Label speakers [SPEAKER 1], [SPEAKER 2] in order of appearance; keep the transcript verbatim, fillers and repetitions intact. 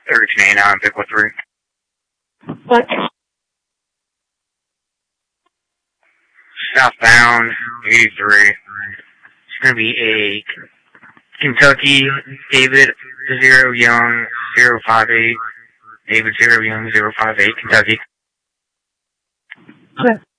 [SPEAKER 1] thirteen eighty-nine, pick one three.
[SPEAKER 2] What?
[SPEAKER 1] Southbound, eighty-three. It's going to be a Kentucky, David Zero Young zero five eight. David Zero Young zero five eight, Kentucky.
[SPEAKER 2] Okay.